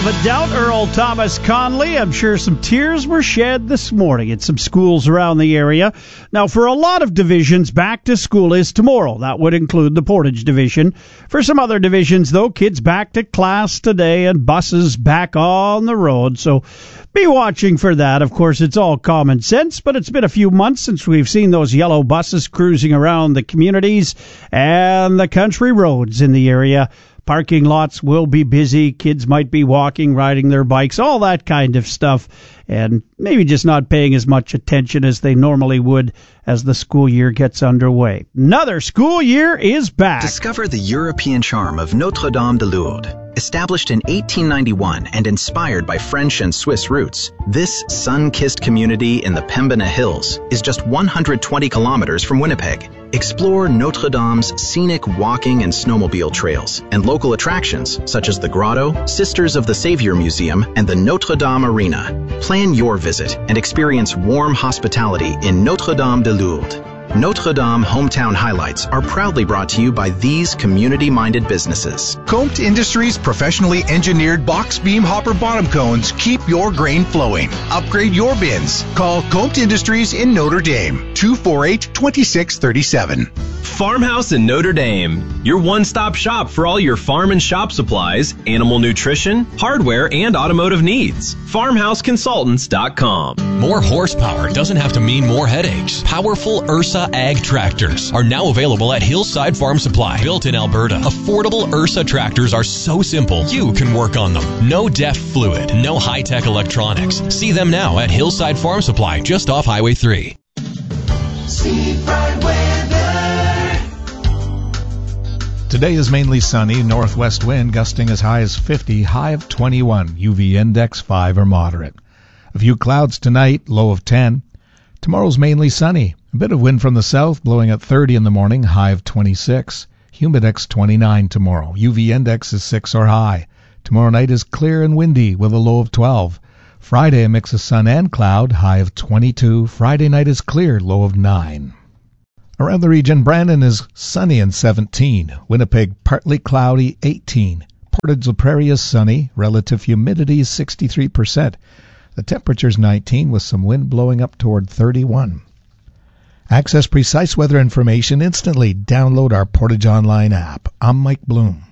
Doubt Earl Thomas Conley. I'm sure some tears were shed this morning at some schools around the area. Now, for a lot of divisions, back to school is tomorrow. That would include the Portage division. For some other divisions, though, kids back to class today and buses back on the road. So be watching for that. Of course, it's all common sense, but it's been a few months since we've seen those yellow buses cruising around the communities and the country roads in the area. Parking lots will be busy. Kids might be walking, riding their bikes, all that kind of stuff, and maybe just not paying as much attention as they normally would as the school year gets underway. Another school year is back. Discover the European charm of Notre-Dame de Lourdes. Established in 1891 and inspired by French and Swiss roots, this sun-kissed community in the Pembina Hills is just 120 kilometers from Winnipeg. Explore Notre Dame's scenic walking and snowmobile trails and local attractions such as the Grotto, Sisters of the Savior Museum, and the Notre Dame Arena. Plan your visit and experience warm hospitality in Notre-Dame de Lourdes. Notre Dame Hometown Highlights are proudly brought to you by these community-minded businesses. Comte Industries' professionally engineered box beam hopper bottom cones keep your grain flowing. Upgrade your bins. Call Comte Industries in Notre Dame, 248-2637. Farmhouse in Notre Dame, your one-stop shop for all your farm and shop supplies, animal nutrition, hardware, and automotive needs. FarmhouseConsultants.com. More horsepower doesn't have to mean more headaches. Powerful Ursa Ag tractors are now available at Hillside Farm Supply. Built in Alberta, affordable Ursa tractors are so simple you can work on them. No DEF fluid, no high-tech electronics. See them now at Hillside Farm Supply, just off Highway 3. Seafront weather. Today is mainly sunny, northwest wind gusting as high as 50, high of 21, UV index 5 or moderate. A few clouds tonight, low of 10. Tomorrow's mainly sunny. A bit of wind from the south blowing at 30 in the morning, high of 26. Humidex 29 tomorrow. UV index is 6 or high. Tomorrow night is clear and windy with a low of 12. Friday a mix of sun and cloud, high of 22. Friday night is clear, low of 9. Around the region, Brandon is sunny and 17. Winnipeg partly cloudy, 18. Portage la Prairie is sunny. Relative humidity is 63%. The temperature's 19 with some wind blowing up toward 31. Access precise weather information instantly. Download our Portage Online app. I'm Mike Bloom.